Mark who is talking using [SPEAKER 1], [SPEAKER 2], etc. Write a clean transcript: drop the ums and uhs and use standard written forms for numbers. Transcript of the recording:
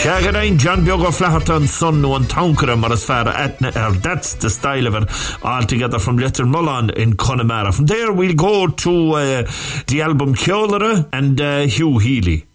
[SPEAKER 1] Shagadain John Biogo Flaherty son no an Tonkara mar as far that's the style of it altogether from Letter Mullan in Connemara. From there we'll go to the album Kjolere and Hugh Healy.